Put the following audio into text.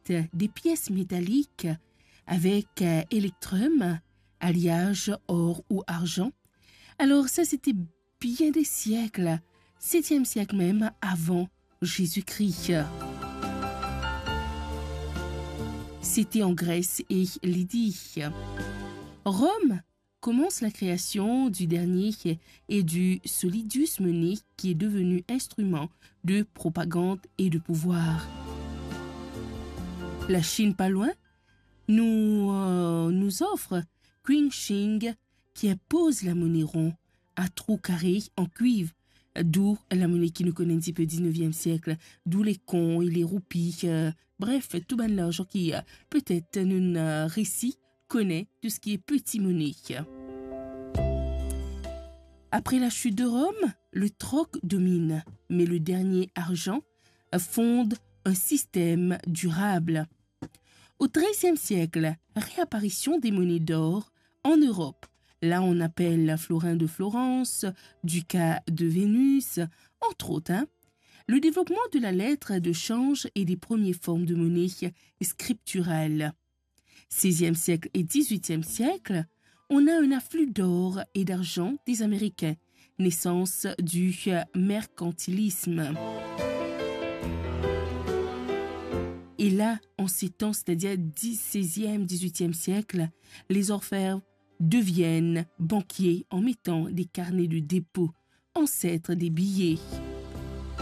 fait des pièces métalliques avec électrum, alliage or ou argent. Alors ça, c'était bien des siècles, 7e siècle même avant Jésus-Christ. C'était en Grèce et Lydie. Rome commence la création du dernier et du solidus monnaie qui est devenu instrument de propagande et de pouvoir. La Chine, pas loin, nous offre Qingxing qui impose la monnaie ronde à trous carrés en cuivre, d'où la monnaie qui nous connaît un petit peu 19e siècle, d'où les cons et les roupies, bref, tout ben l'argent qui peut-être nous récit connaît tout ce qui est petit monnaie. Après la chute de Rome, le troc domine, mais le dernier argent fonde un système durable. Au XIIIe siècle, réapparition des monnaies d'or en Europe. Là, on appelle la florin de Florence, ducat de Vénus, entre autres. Le développement de la lettre de change et des premières formes de monnaie scripturales. 16e siècle et 18e siècle, on a un afflux d'or et d'argent des Américains, naissance du mercantilisme. Et là, en ces temps, c'est-à-dire 16e, 18e siècle, les orfèvres deviennent banquiers en mettant des carnets de dépôt, ancêtres des billets.